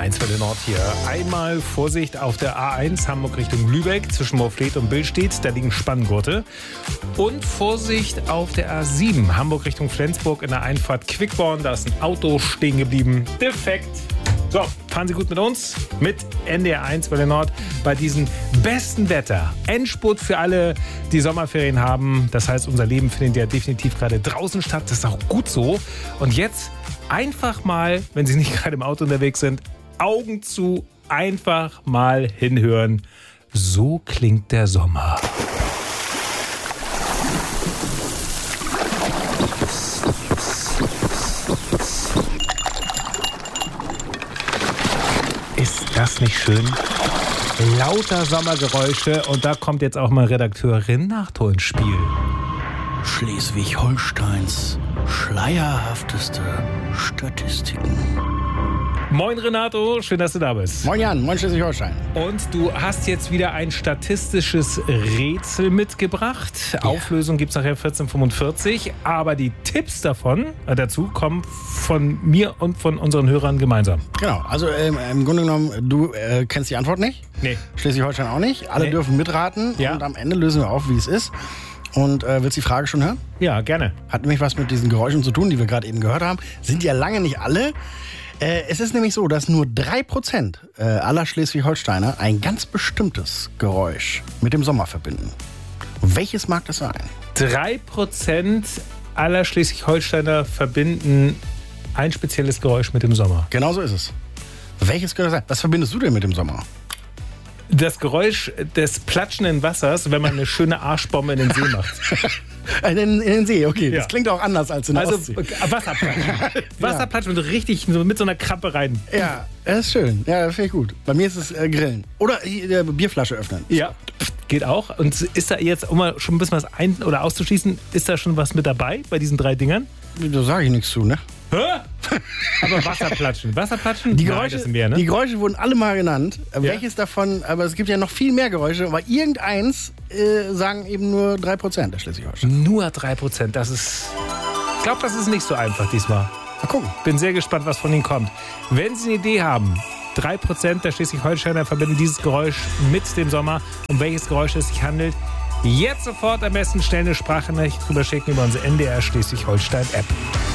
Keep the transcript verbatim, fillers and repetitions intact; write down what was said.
eins Welle Nord hier. Einmal Vorsicht auf der A eins Hamburg Richtung Lübeck zwischen Moorfleet und Billstedt. Da liegen Spanngurte. Und Vorsicht auf der A sieben Hamburg Richtung Flensburg in der Einfahrt Quickborn. Da ist ein Auto stehen geblieben. Defekt. So, fahren Sie gut mit uns, mit N D R eins Welle Nord bei diesem besten Wetter. Endspurt für alle, die Sommerferien haben. Das heißt, unser Leben findet ja definitiv gerade draußen statt. Das ist auch gut so. Und jetzt einfach mal, wenn Sie nicht gerade im Auto unterwegs sind, Augen zu, einfach mal hinhören. So klingt der Sommer. Ist das nicht schön? Lauter Sommergeräusche und da kommt jetzt auch mal Redakteurin Nachto ins Spiel. Schleswig-Holsteins schleierhafteste Statistiken. Moin Renato, schön, dass du da bist. Moin Jan, moin Schleswig-Holstein. Und du hast jetzt wieder ein statistisches Rätsel mitgebracht. Ja. Auflösung gibt es nachher vierzehn Uhr fünfundvierzig. Aber die Tipps davon, äh, dazu kommen von mir und von unseren Hörern gemeinsam. Genau, also ähm, im Grunde genommen, du äh, kennst die Antwort nicht. Nee. Schleswig-Holstein auch nicht. Alle Nee. dürfen mitraten Ja. und am Ende lösen wir auf, wie es ist. Und äh, willst du die Frage schon hören? Ja, gerne. Hat nämlich was mit diesen Geräuschen zu tun, die wir gerade eben gehört haben. Sind ja lange nicht alle. Äh, es ist nämlich so, dass nur drei Prozent äh, aller Schleswig-Holsteiner ein ganz bestimmtes Geräusch mit dem Sommer verbinden. Welches mag das sein? Drei Prozent aller Schleswig-Holsteiner verbinden ein spezielles Geräusch mit dem Sommer. Genau so ist es. Welches könnte das sein? Was verbindest du denn mit dem Sommer? Das Geräusch des platschenden Wassers, wenn man eine schöne Arschbombe in den See macht. In, in den See, okay. Ja. Das klingt auch anders als in der Also Ostsee. äh, Wasserplatschen. Wasserplatschen und richtig so mit so einer Krabbe rein. Ja, das ist schön. Ja, das finde ich gut. Bei mir ist es äh, Grillen. Oder äh, Bierflasche öffnen. Ja, geht auch. Und ist da jetzt, um mal schon ein bisschen was ein- oder auszuschließen, ist da schon was mit dabei bei diesen drei Dingern? Da sage ich nichts zu, ne? Hä? Aber Wasserplatschen. Wasserplatschen? Die Nein, Geräusche, das sind mehr, ne? die Geräusche wurden alle mal genannt. Äh, Ja. Welches davon, aber es gibt ja noch viel mehr Geräusche, aber irgendeins äh, sagen eben nur drei Prozent der Schleswig-Holstein. Nur drei Prozent. Das ist. Ich glaube, das ist nicht so einfach diesmal. Mal gucken. Bin sehr gespannt, was von Ihnen kommt. Wenn Sie eine Idee haben, drei Prozent der Schleswig-Holsteiner verbinden dieses Geräusch mit dem Sommer. Um welches Geräusch es sich handelt, jetzt sofort am besten schnell eine Sprachnachricht drüber schicken über unsere N D R Schleswig-Holstein-App.